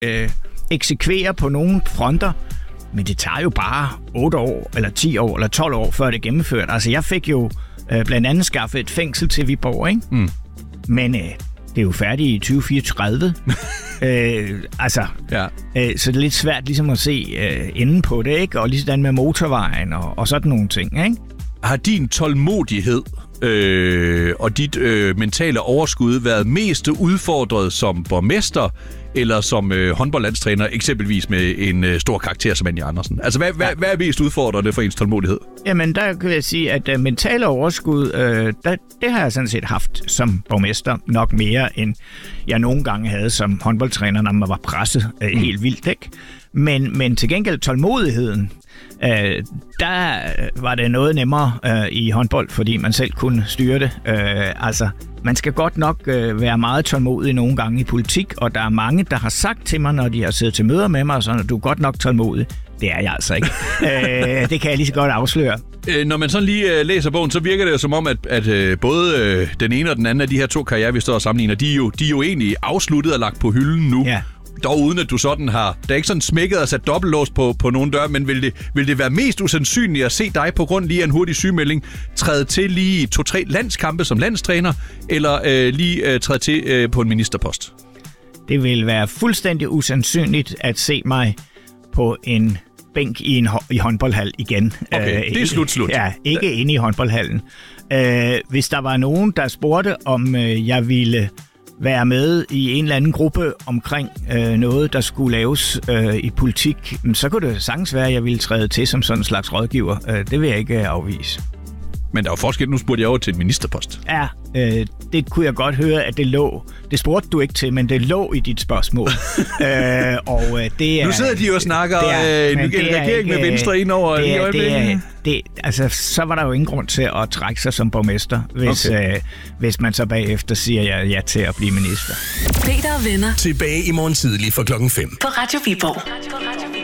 eksekvere på nogle fronter, men det tager jo bare 8 år, eller 10 år, eller 12 år, før det er gennemført. Altså, jeg fik jo blandt andet skaffet et fængsel til Viborg, ikke? Mm. Men det er jo færdigt i 2034. Så det er lidt svært ligesom at se enden på det, ikke? Og ligesådan med motorvejen og sådan nogle ting, ikke? Har din tålmodighed og dit mentale overskud været mest udfordret som borgmester eller som håndboldlandstræner, eksempelvis med en stor karakter som Andy Andersen? Altså, hvad er mest udfordrende for ens tålmodighed? Jamen, der kan jeg sige, at mentale overskud, det har jeg sådan set haft som borgmester nok mere, end jeg nogle gange havde som håndboldtræner, når man var presset helt vildt, ikke? Men til gengæld tålmodigheden, der var det noget nemmere i håndbold, fordi man selv kunne styre det. Man skal godt nok være meget tålmodig nogle gange i politik, og der er mange, der har sagt til mig, når de har siddet til møder med mig, sådan, at du er godt nok tålmodig. Det er jeg altså ikke. Det kan jeg lige så godt afsløre. Når man sådan lige læser bogen, så virker det jo som om, at både den ene og den anden af de her 2 karrierer, vi står og sammenligner, de er jo egentlig afsluttet og lagt på hylden nu. Ja. Dog uden at du sådan har... Der er ikke sådan smækket og sat dobbeltlås på nogle døre, men vil det være mest usandsynligt at se dig på grund lige af en hurtig sygemelding træde til lige 2-3 landskampe som landstræner, eller lige træde til på en ministerpost? Det vil være fuldstændig usandsynligt at se mig på en bænk i håndboldhal igen. Okay, det er slut. Ja, ikke inde i håndboldhallen. Hvis der var nogen, der spurgte, om jeg ville være med i en eller anden gruppe omkring noget, der skulle laves i politik, så kunne det sagtens være, at jeg ville træde til som sådan en slags rådgiver. Det vil jeg ikke afvise. Men der er jo forskel. Nu spurgte jeg over til en ministerpost. Ja, det kunne jeg godt høre, at det lå. Det spurgte du ikke til, men det lå i dit spørgsmål. Det er, nu sidder de jo og snakker en regering med Venstre ind over i øjeblikket. Så var der jo ingen grund til at trække sig som borgmester, hvis man så bagefter siger ja til at blive minister. Peter og venner. Tilbage i morgen tidlig fra 5:00. På Radio Viborg.